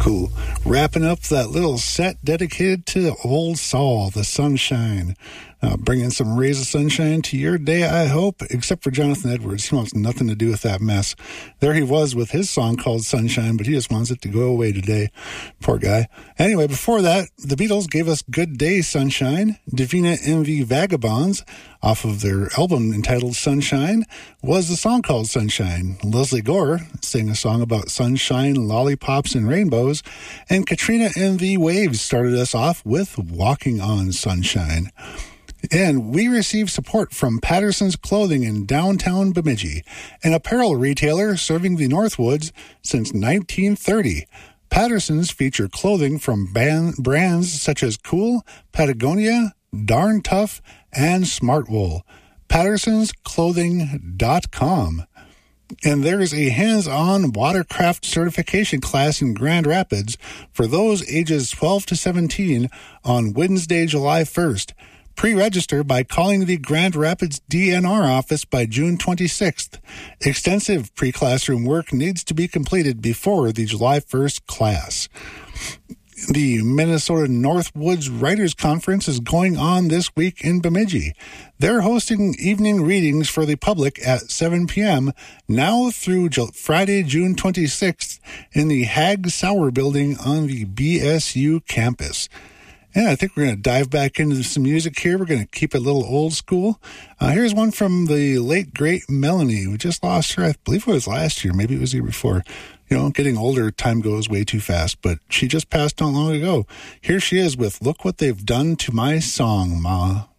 Cool. Wrapping up that little set dedicated to Old Saul, the Sunshine. Bringing some rays of sunshine to your day, I hope, except for Jonathan Edwards. He wants nothing to do with that mess. There he was with his song called Sunshine, but he just wants it to go away today. Poor guy. Anyway, before that, the Beatles gave us Good Day, Sunshine. Divina MV Vagabonds, off of their album entitled Sunshine, was the song called Sunshine. Leslie Gore sang a song about sunshine, lollipops, and rainbows. And Katrina MV Waves started us off with Walking on Sunshine. And we received support from Patterson's Clothing in downtown Bemidji, an apparel retailer serving the Northwoods since 1930. Patterson's feature clothing from brands such as Cool, Patagonia, Darn Tough, and Smartwool. PattersonsClothing.com. And there's a hands-on watercraft certification class in Grand Rapids for those ages 12 to 17 on Wednesday, July 1st. Pre-register by calling the Grand Rapids DNR office by June 26th. Extensive pre-classroom work needs to be completed before the July 1st class. The Minnesota Northwoods Writers Conference is going on this week in Bemidji. They're hosting evening readings for the public at 7 p.m. now through Friday, June 26th in the Hag Sauer building on the BSU campus. Yeah, I think we're going to dive back into some music here. We're going to keep it a little old school. Here's one from the late, great Melanie. We just lost her, I believe it was last year. Maybe it was the year before. You know, getting older, time goes way too fast. But she just passed not long ago. Here she is with Look What They've Done to My Song, Ma.